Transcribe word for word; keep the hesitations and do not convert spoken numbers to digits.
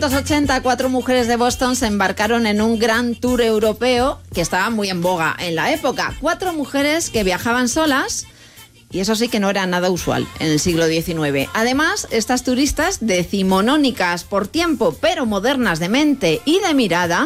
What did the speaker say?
En los ochenta, cuatro mujeres de Boston se embarcaron en un gran tour europeo que estaba muy en boga en la época. Cuatro mujeres que viajaban solas, y eso sí que no era nada usual en el siglo diecinueve. Además, estas turistas decimonónicas por tiempo, pero modernas de mente y de mirada,